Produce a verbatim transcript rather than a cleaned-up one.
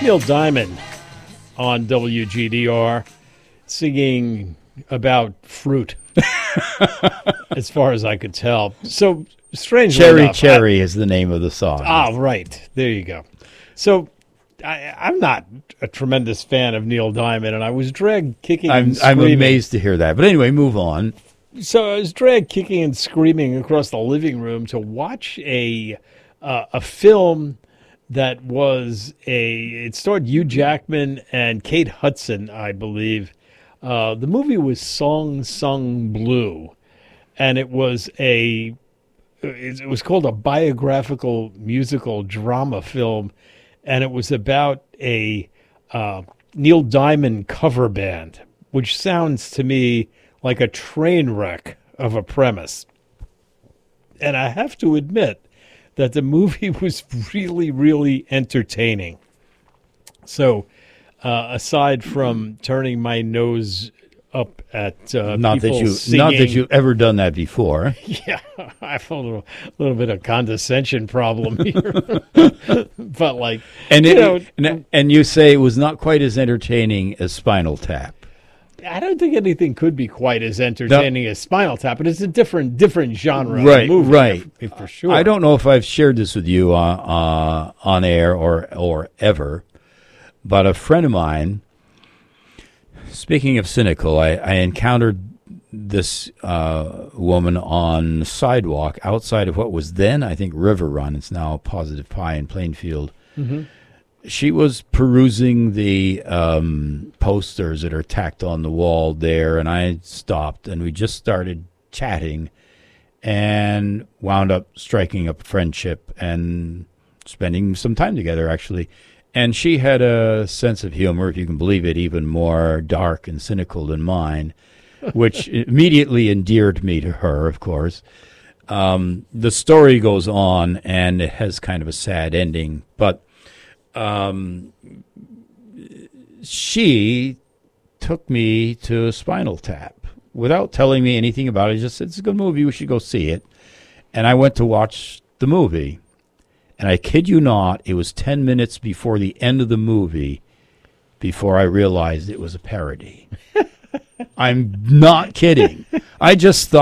Neil Diamond on W G D R singing about fruit, as far as I could tell. So, strangely Cherry enough, Cherry I, is the name of the song. Ah, right. There you go. So, I, I'm not a tremendous fan of Neil Diamond, and I was dragged kicking I'm, and screaming. I'm amazed to hear that. But anyway, move on. So I was dragged kicking and screaming across the living room to watch a uh, a film that was a. It starred Hugh Jackman and Kate Hudson, I believe. Uh, the movie was Song Sung Blue, and it was a. It was called a biographical musical drama film, and it was about a uh, Neil Diamond cover band, which sounds to me like a train wreck of a premise. And I have to admit that the movie was really, really entertaining. So, uh, aside from turning my nose up at uh, Not that people you, singing, not that you've ever done that before. yeah, I have a little, little bit of condescension problem here. But like, And, you it, know, and and you say it was not quite as entertaining as Spinal Tap. I don't think anything could be quite as entertaining as Spinal Tap, but it's a different different genre Right, of movie, right. if- for sure. I don't know if I've shared this with you uh, uh, on air or or ever, but a friend of mine, speaking of cynical, I, I encountered this uh, woman on the sidewalk outside of what was then, I think, River Run. It's now Positive Pie in Plainfield. Mm-hmm. She was perusing the um, posters that are tacked on the wall there, and I stopped, and we just started chatting and wound up striking up a friendship and spending some time together, actually. And she had a sense of humor, if you can believe it, even more dark and cynical than mine, which immediately endeared me to her, of course. Um, the story goes on, and it has kind of a sad ending, but Um, she took me to Spinal Tap without telling me anything about it. Just said, it's a good movie. We should go see it. And I went to watch the movie. And I kid you not, it was ten minutes before the end of the movie before I realized it was a parody. I'm not kidding. I just thought